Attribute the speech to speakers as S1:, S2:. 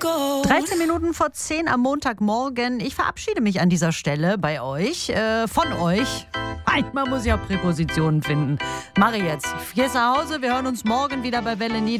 S1: 13 Minuten vor 10 am Montagmorgen. Ich verabschiede mich an dieser Stelle bei euch, von euch. Manchmal muss ich auch Präpositionen finden. Mache ich jetzt. Ich gehe nach Hause, wir hören uns morgen wieder bei Welle Nieder.